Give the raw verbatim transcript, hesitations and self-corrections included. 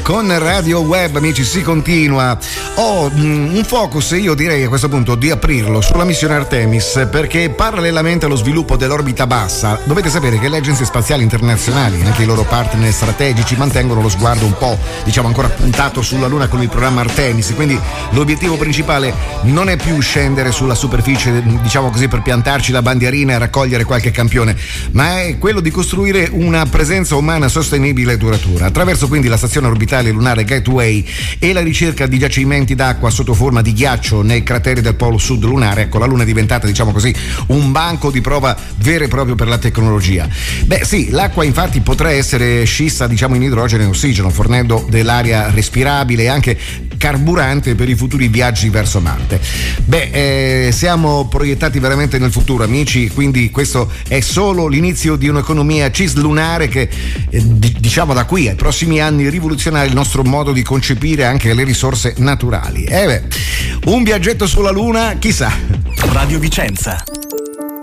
con Radio Web, amici, si continua. Ho mm, un focus, io direi a questo punto di aprirlo sulla missione Artemis, perché parallelamente allo sviluppo dell'orbita bassa dovete sapere che le agenzie spaziali internazionali, anche i loro partner strategici, mantengono lo sguardo un po', diciamo, ancora puntato sulla Luna con il programma Artemis, quindi l'obiettivo principale non è più scendere sulla superficie, diciamo così, per piantarci la bandierina e raccogliere qualche campione, ma è quello di costruire una presenza umana sostenibile e duratura, attraverso quindi la stazione orbitale lunare Gateway e la ricerca di giacimenti d'acqua sotto forma di ghiaccio nei crateri del polo sud lunare. Ecco, la Luna è diventata, diciamo così, un banco di prova vero e proprio per la tecnologia. Beh sì, l'acqua infatti potrà essere scissa, diciamo, in idrogeno e ossigeno, fornendo dell'aria respirabile e anche carburante per i futuri viaggi verso Marte. Beh, eh, siamo proiettati veramente nel futuro, amici, quindi questo è solo l'inizio di un'economia cislunare che, eh, d- diciamo da qui ai prossimi anni, rivoluzionerà il nostro modo di concepire anche le risorse naturali. Eh beh, un viaggetto sulla Luna, chissà. Radio Vicenza.